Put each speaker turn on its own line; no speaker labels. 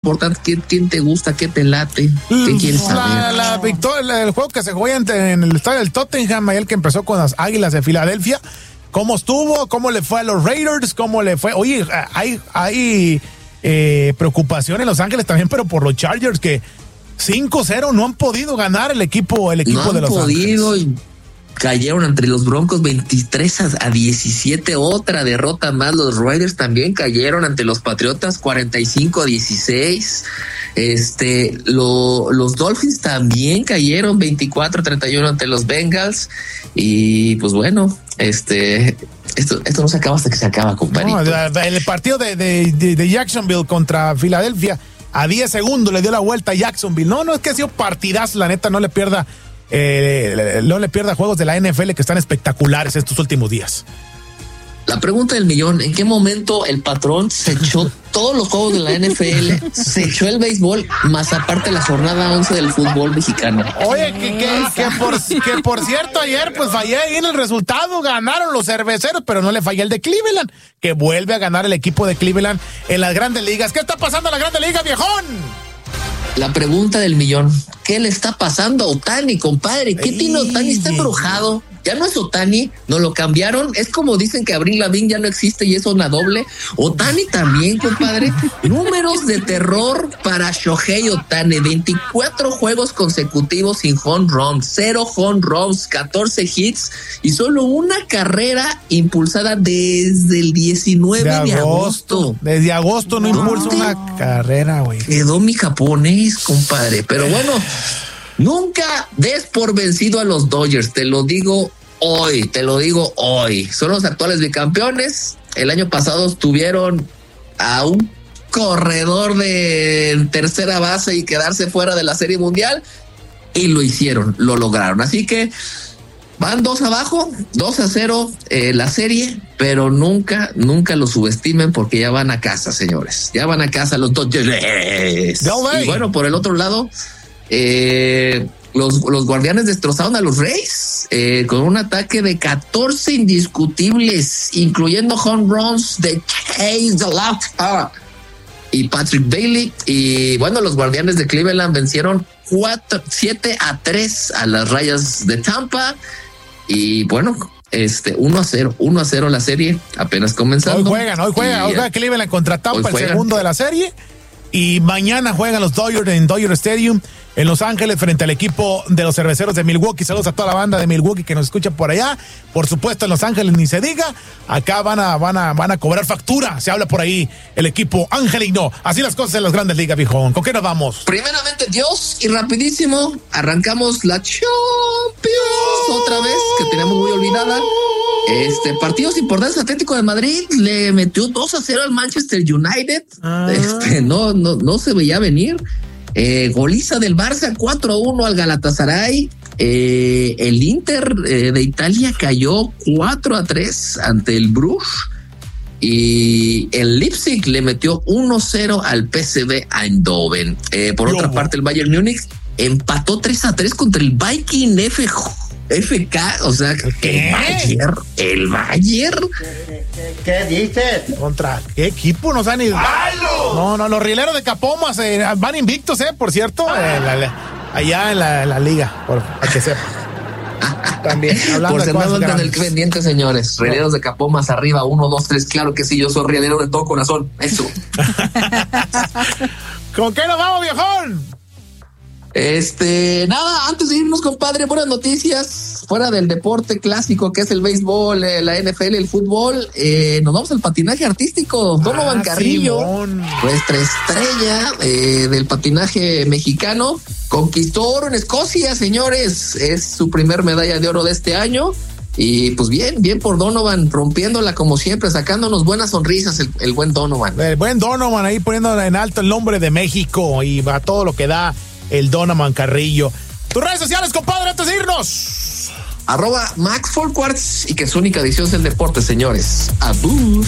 importante, ¿quién te gusta? ¿Qué te late? ¿Qué quieres saber?
La victoria, el juego que se juega en el estadio del Tottenham, el que empezó con las Águilas de Filadelfia. ¿Cómo estuvo? ¿Cómo le fue a los Raiders? ¿Cómo le fue? Oye, hay preocupación en Los Ángeles también, pero por los Chargers que 5-0 no han podido ganar el equipo de Los Ángeles. No han podido
y cayeron entre los Broncos 23-17, otra derrota más. Los Raiders también cayeron ante los Patriotas 45-16. Los Dolphins también cayeron 24-31 ante los Bengals. Y pues bueno, esto no se acaba hasta que se acaba, compadrito.
No, el partido de Jacksonville contra Filadelfia, a 10 segundos le dio la vuelta a Jacksonville. No, es que ha sido partidazo, la neta, no le pierda juegos de la NFL que están espectaculares estos últimos días.
La pregunta del millón: ¿en qué momento el patrón se echó todos los juegos de la NFL, se echó el béisbol, más aparte la jornada 11 del fútbol mexicano?
Oye, que por cierto, ayer pues fallé ahí en el resultado, ganaron los cerveceros, pero no le fallé el de Cleveland, que vuelve a ganar el equipo de Cleveland en las grandes ligas. ¿Qué está pasando en la grandes ligas, viejón?
La pregunta del millón: ¿qué le está pasando a Ohtani, compadre? ¿Qué tiene Ohtani? Está embrujado. Ya no es Ohtani, no lo cambiaron. Es como dicen que Avril Lavigne ya no existe y es una doble. Ohtani también, compadre. Números de terror para Shohei Ohtani: 24 juegos consecutivos sin home runs, 0 home runs, 14 hits y solo una carrera impulsada desde el 19 de agosto.
Desde agosto no impulsa una carrera, güey.
Quedó mi japonés, compadre. Pero bueno, nunca des por vencido a los Dodgers, te lo digo hoy. Son los actuales bicampeones. El año pasado tuvieron a un corredor de tercera base y quedarse fuera de la Serie Mundial y lo hicieron, lo lograron. Así que van 2 abajo, 2-0 la serie, pero nunca lo subestimen porque ya van a casa, señores. Ya van a casa los Dodgers. Y bueno, por el otro lado, los Guardianes destrozaron a los Rays con un ataque de 14 indiscutibles, incluyendo home runs de Chase DeLaughter y Patrick Bailey. Y bueno, los Guardianes de Cleveland vencieron 7-3 a las Rayas de Tampa. Y bueno, 1-0 la serie, apenas comenzando.
Hoy juega Cleveland contra Tampa, el segundo de la serie. Y mañana juegan los Dodgers en Dodger Stadium en Los Ángeles frente al equipo de los Cerveceros de Milwaukee. Saludos a toda la banda de Milwaukee que nos escucha por allá. Por supuesto, en Los Ángeles ni se diga. Acá van a cobrar factura. Se habla por ahí el equipo angelino. Así las cosas en las grandes ligas, viejón. ¿Con qué nos vamos?
Primeramente Dios, y rapidísimo arrancamos la Champions otra vez, que teníamos muy olvidada. Partidos importantes. Atlético de Madrid le metió 2-0 al Manchester United. No se veía venir. Goliza del Barça 4-1 al Galatasaray. El Inter de Italia cayó 4-3 ante el Bruges. Y el Leipzig le metió 1-0 al PSV Eindhoven. Por otra parte, el Bayern Múnich empató 3-3 contra el Viking FK, o sea, el Bayern.
¿Qué dices?
¿Contra qué equipo? No saben ni. No, los rieleros de Capomas van invictos, por cierto, allá en la liga, para que sepan. También,
por si no andan el pendiente, señores. Rieleros de Capomas arriba, 1, 2, 3. Claro que sí, yo soy rielero de todo corazón. Eso.
¿Con qué nos vamos, viejón?
Nada, antes de irnos, compadre, buenas noticias fuera del deporte clásico que es el béisbol, la NFL, el fútbol. Nos vamos al patinaje artístico. Donovan Carrillo, nuestra estrella del patinaje mexicano, conquistó oro en Escocia, señores. Es su primer medalla de oro de este año. Y pues bien por Donovan, rompiéndola como siempre, sacándonos buenas sonrisas el buen Donovan.
El buen Donovan ahí poniendo en alto el nombre de México y va todo lo que da el Donovan Carrillo. Tus redes sociales, compadre, antes de irnos.
@Max4Quartz y que su única edición es el deporte, señores. Abus.